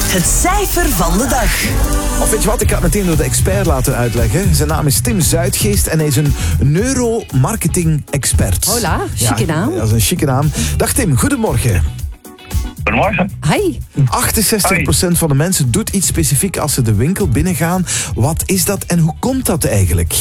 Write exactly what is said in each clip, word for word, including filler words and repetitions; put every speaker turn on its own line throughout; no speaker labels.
Het cijfer van de dag.
Of weet je wat, ik ga het meteen door de expert laten uitleggen. Zijn naam is Tim Zuidgeest en hij is een neuromarketing-expert.
Hola, chique
ja,
naam.
Dat is een chique naam. Dag Tim, goedemorgen.
Goedemorgen.
Hi.
achtenzestig procent van de mensen doet iets specifiek als ze de winkel binnengaan. Wat is dat en hoe komt dat eigenlijk?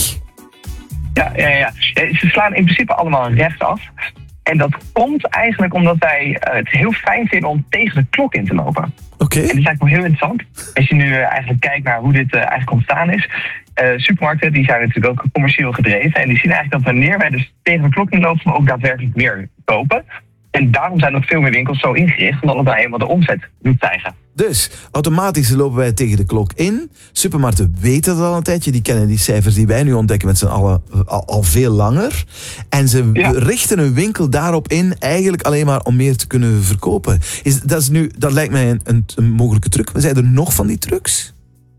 Ja, ja, ja. Ze slaan in principe allemaal rechtsaf. En dat komt eigenlijk omdat wij het heel fijn vinden om tegen de klok in te lopen.
Oké. Okay.
En dat is eigenlijk wel heel interessant. Als je nu eigenlijk kijkt naar hoe dit eigenlijk ontstaan is. Uh, supermarkten die zijn natuurlijk ook commercieel gedreven. En die zien eigenlijk dat wanneer wij dus tegen de klok inlopen, we ook daadwerkelijk meer kopen. En daarom zijn ook veel meer winkels zo ingericht, omdat het nou eenmaal de omzet doet stijgen.
Dus automatisch lopen wij tegen de klok in. Supermarkten weten dat al een tijdje. Die kennen die cijfers die wij nu ontdekken met z'n allen al, al veel langer. En ze ja. richten een winkel daarop in, eigenlijk alleen maar om meer te kunnen verkopen. Is, dat, is nu, dat lijkt mij een, een, een mogelijke truc. Maar zijn er nog van die trucs?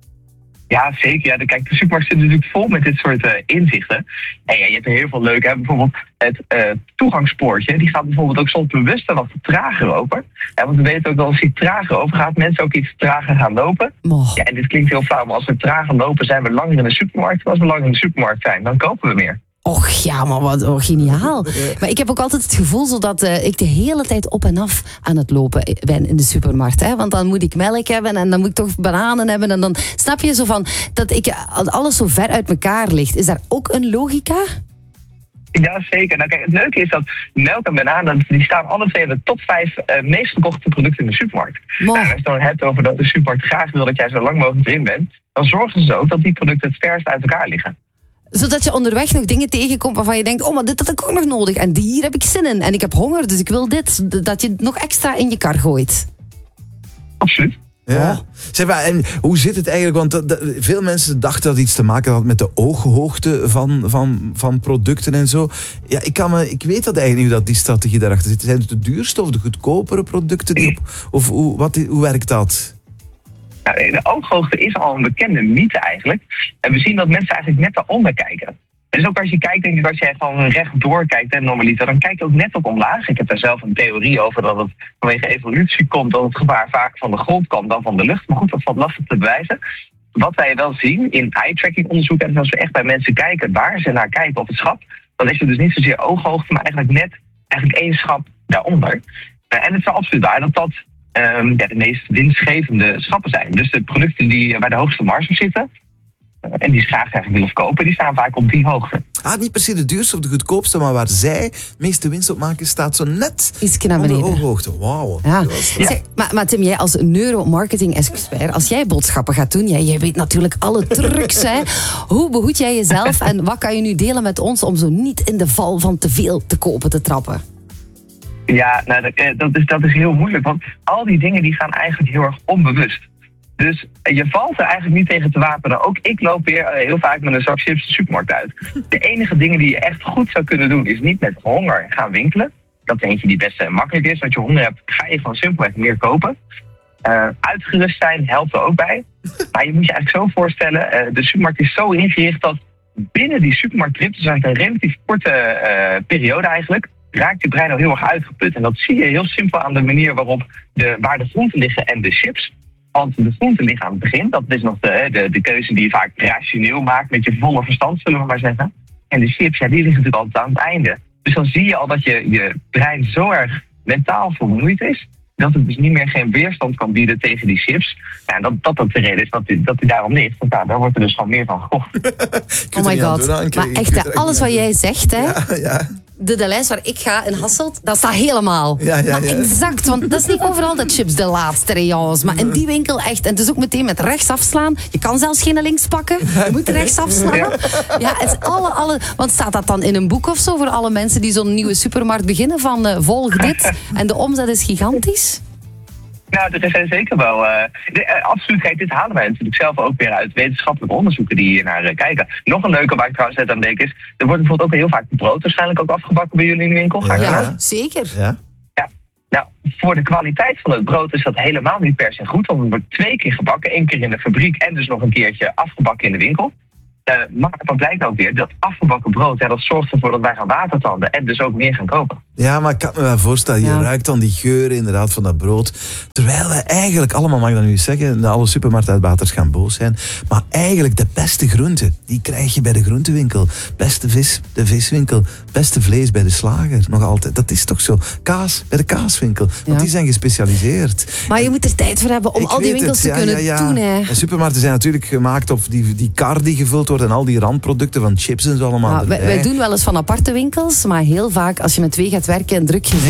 Ja, zeker. Ja, kijk, de supermarkt zit natuurlijk vol met dit soort uh, inzichten. En ja, je hebt er heel veel leuke. Hè? Bijvoorbeeld het uh, toegangspoortje. Die gaat bijvoorbeeld ook soms bewust wat trager open. Ja, want we weten ook dat als die trager overgaat, mensen ook iets trager gaan lopen.
Oh.
Ja, en dit klinkt heel flauw, maar als we trager lopen, zijn we langer in de supermarkt. En als we langer in de supermarkt zijn, dan kopen we meer.
Och ja, maar wat oh, geniaal. Maar ik heb ook altijd het gevoel zodat uh, ik de hele tijd op en af aan het lopen ben in de supermarkt. Hè? Want dan moet ik melk hebben en dan moet ik toch bananen hebben. En dan snap je zo van dat ik, alles zo ver uit elkaar ligt. Is daar ook een logica?
Ja, zeker. Nou, kijk, het leuke is dat melk en bananen, die staan alle twee in de top vijf uh, meest verkochte producten in de supermarkt. Nou, als je het dan hebt over dat de supermarkt graag wil dat jij zo lang mogelijk erin bent, dan zorgen ze ook dat die producten het verst uit elkaar liggen.
Zodat je onderweg nog dingen tegenkomt waarvan je denkt, oh, maar dit had ik ook nog nodig. En hier heb ik zin in. En ik heb honger, dus ik wil dit. Dat je het nog extra in je kar gooit.
Absoluut.
Ja. Oh. Zeg maar, en hoe zit het eigenlijk? Want de, de, veel mensen dachten dat het iets te maken had met de ooghoogte van, van, van producten en zo. Ja, ik, kan me, ik weet dat eigenlijk niet hoe dat die strategie daarachter zit. Zijn het de duurste of de goedkopere producten? Die op, of hoe, wat, hoe werkt dat?
Nou, de ooghoogte is al een bekende mythe eigenlijk. En we zien dat mensen eigenlijk net daaronder kijken. Dus ook als je kijkt, denk ik, als je van rechtdoor kijkt en normaliter, dan kijk je ook net op omlaag. Ik heb daar zelf een theorie over dat het vanwege evolutie komt, dat het gevaar vaak van de grond kan dan van de lucht. Maar goed, dat valt lastig te bewijzen. Wat wij wel zien in eye-tracking onderzoek, en als we echt bij mensen kijken waar ze naar kijken op het schap, dan is het dus niet zozeer ooghoogte, maar eigenlijk net eigenlijk één schap daaronder. En het is absoluut waar dat dat Um, ja, de meest winstgevende schappen zijn. Dus de producten die bij de hoogste marge zitten uh, en die ze graag eigenlijk willen verkopen, die staan vaak op die hoogte.
Ah, niet per se de duurste of de goedkoopste, maar waar zij de meeste winst op maken, staat zo net
iets naar beneden.
Onder de ooghoogte. Wauw.
Ja. Ja. Zeg, maar, maar Tim, jij als neuromarketing-expert, als jij boodschappen gaat doen, jij, jij weet natuurlijk alle trucs. Hè? Hoe behoed jij jezelf en wat kan je nu delen met ons om zo niet in de val van te veel te kopen te trappen?
Ja, nou, dat, is, dat is heel moeilijk, want al die dingen die gaan eigenlijk heel erg onbewust. Dus je valt er eigenlijk niet tegen te wapenen. Ook ik loop weer heel vaak met een zak chips de supermarkt uit. De enige dingen die je echt goed zou kunnen doen is niet met honger gaan winkelen. Dat is eentje die best makkelijk is. Als je honger hebt, ga je gewoon simpelweg meer kopen. Uh, uitgerust zijn helpt er ook bij. Maar je moet je eigenlijk zo voorstellen, uh, de supermarkt is zo ingericht dat binnen die supermarkttrip, dus eigenlijk een relatief korte uh, periode eigenlijk, raakt je brein al heel erg uitgeput. En dat zie je heel simpel aan de manier waarop de, waar de groenten liggen en de chips. Want de groenten liggen aan het begin. Dat is nog de, de, de keuze die je vaak rationeel maakt met je volle verstand, zullen we maar zeggen. En de chips, ja, die liggen natuurlijk altijd aan het einde. Dus dan zie je al dat je, je brein zo erg mentaal vermoeid is, dat het dus niet meer geen weerstand kan bieden tegen die chips. Ja, en dat dat ook de reden is dat hij dat daarom ligt. Want ja, daar wordt er dus gewoon meer van gekocht.
Oh my god. Maar echt, alles wat jij zegt, hè.
Ja, ja.
De, de lijst waar ik ga in Hasselt, dat staat helemaal.
Ja, ja,
maar
ja.
Exact, want dat is niet overal dat chips de laatste rayons. Maar in die winkel echt. En het is ook meteen met rechts afslaan. Je kan zelfs geen links pakken. Je moet rechts afslaan. Ja, ja het is alle, alle, want staat dat dan in een boek of zo voor alle mensen die zo'n nieuwe supermarkt beginnen van uh, volg dit en de omzet is gigantisch?
Nou, er zijn zeker wel. Uh, de, uh, absoluut, kijk, dit halen wij natuurlijk zelf ook weer uit wetenschappelijke onderzoeken die hier naar uh, kijken. Nog een leuke waar ik trouwens net aan denk is, er wordt bijvoorbeeld ook heel vaak brood waarschijnlijk ook afgebakken bij jullie in de winkel. Ga
Ja,
ja
zeker.
Ja.
Ja. Nou, voor de kwaliteit van het brood is dat helemaal niet per se goed, want het wordt twee keer gebakken, één keer in de fabriek en dus nog een keertje afgebakken in de winkel. Uh, maar dan blijkt ook weer dat afgebakken brood, ja, dat zorgt ervoor dat wij gaan watertanden en dus ook meer gaan kopen.
Ja, maar ik kan me wel voorstellen, je
Ja.
ruikt dan die geur inderdaad van dat brood. Terwijl wij eigenlijk allemaal, mag ik dat nu eens zeggen, alle supermarktuitbaters gaan boos zijn, maar eigenlijk de beste groenten, die krijg je bij de groentewinkel. Beste vis, de viswinkel. Beste vlees bij de slager, nog altijd. Dat is toch zo. Kaas bij de kaaswinkel, want
Ja.
die zijn gespecialiseerd.
Maar je moet er tijd voor hebben om
Ik
al die
weet
winkels
het,
te
ja,
kunnen
ja, ja.
doen. Hè.
En supermarkten zijn natuurlijk gemaakt op die, die kar die gevuld wordt en al die randproducten van chips en zo allemaal
Ja, wij,
erbij.
wij doen wel eens van aparte winkels, maar heel vaak als je met twee gaat werken en druk gezin